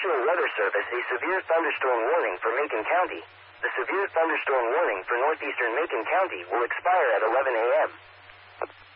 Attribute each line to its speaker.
Speaker 1: National Weather Service a severe thunderstorm warning for Macon County. The severe thunderstorm warning for northeastern Macon County will expire at 11 a.m.